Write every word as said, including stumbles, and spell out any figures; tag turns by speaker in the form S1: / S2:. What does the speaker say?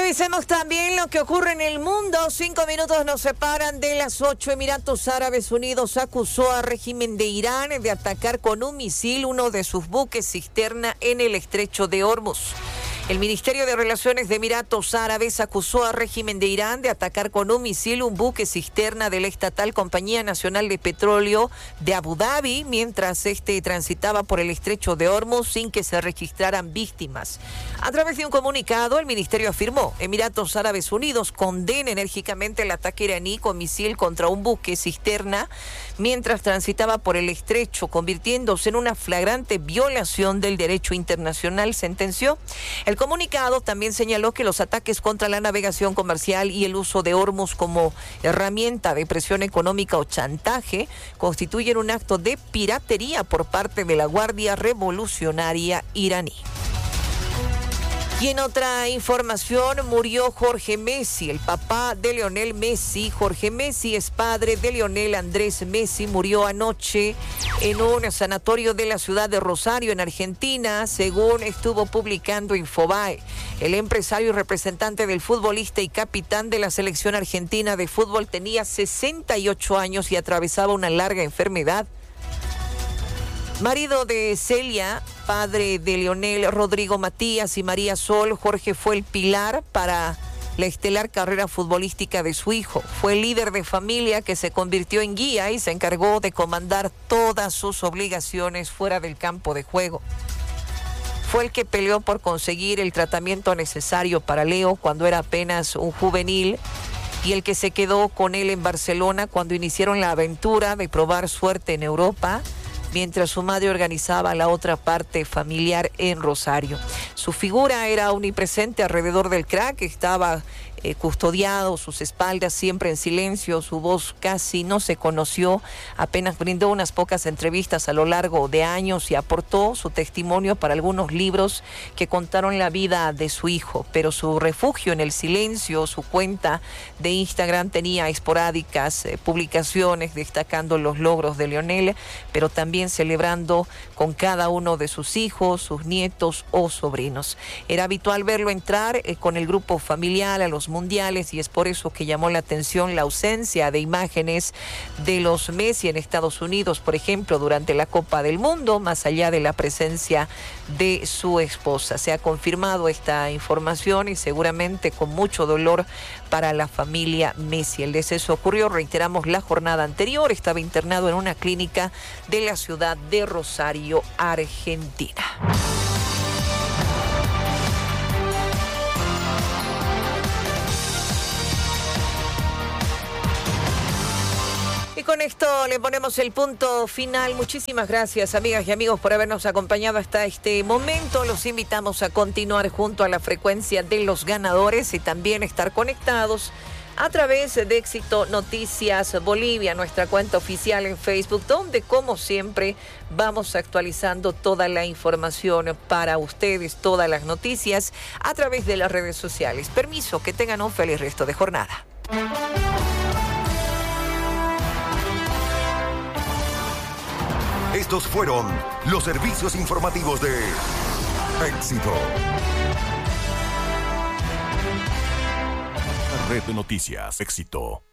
S1: Revisemos también lo que ocurre en el mundo. Cinco minutos nos separan de las ocho. Emiratos Árabes Unidos acusó al régimen de Irán de atacar con un misil uno de sus buques cisterna en el estrecho de Hormuz. El Ministerio de Relaciones de Emiratos Árabes acusó al régimen de Irán de atacar con un misil un buque cisterna de la estatal Compañía Nacional de Petróleo de Abu Dhabi mientras este transitaba por el estrecho de Hormuz sin que se registraran víctimas. A través de un comunicado, el ministerio afirmó: Emiratos Árabes Unidos condena enérgicamente el ataque iraní con misil contra un buque cisterna mientras transitaba por el estrecho, convirtiéndose en una flagrante violación del derecho internacional, sentenció. El comunicado también señaló que los ataques contra la navegación comercial y el uso de Hormuz como herramienta de presión económica o chantaje constituyen un acto de piratería por parte de la Guardia Revolucionaria iraní. Y en otra información, murió Jorge Messi, el papá de Lionel Messi. Jorge Messi es padre de Lionel Andrés Messi. Murió anoche en un sanatorio de la ciudad de Rosario, en Argentina, según estuvo publicando Infobae. El empresario y representante del futbolista y capitán de la selección argentina de fútbol tenía sesenta y ocho años y atravesaba una larga enfermedad. Marido de Celia, padre de Lionel, Rodrigo Matías y María Sol, Jorge fue el pilar para la estelar carrera futbolística de su hijo. Fue el líder de familia que se convirtió en guía y se encargó de comandar todas sus obligaciones fuera del campo de juego. Fue el que peleó por conseguir el tratamiento necesario para Leo cuando era apenas un juvenil y el que se quedó con él en Barcelona cuando iniciaron la aventura de probar suerte en Europa, mientras su madre organizaba la otra parte familiar en Rosario. Su figura era omnipresente alrededor del crack, estaba eh, custodiado, sus espaldas siempre en silencio, su voz casi no se conoció, apenas brindó unas pocas entrevistas a lo largo de años y aportó su testimonio para algunos libros que contaron la vida de su hijo, pero su refugio en el silencio, su cuenta de Instagram tenía esporádicas eh, publicaciones destacando los logros de Lionel, pero también celebrando con cada uno de sus hijos, sus nietos o sobrinos. Era habitual verlo entrar eh, con el grupo familiar a los mundiales y es por eso que llamó la atención la ausencia de imágenes de los Messi en Estados Unidos, por ejemplo, durante la Copa del Mundo, más allá de la presencia de su esposa. Se ha confirmado esta información y seguramente con mucho dolor para la familia Messi. El deceso ocurrió, reiteramos, la jornada anterior. Estaba internado en una clínica de la ciudad de Rosario, Argentina. Y con esto le ponemos el punto final. Muchísimas gracias, amigas y amigos, por habernos acompañado hasta este momento. Los invitamos a continuar junto a la frecuencia de los ganadores y también estar conectados a través de Éxito Noticias Bolivia, nuestra cuenta oficial en Facebook, donde, como siempre, vamos actualizando toda la información para ustedes, todas las noticias, a través de las redes sociales. Permiso, que tengan un feliz resto de jornada.
S2: Estos fueron los servicios informativos de Éxito. Red de Noticias Éxito.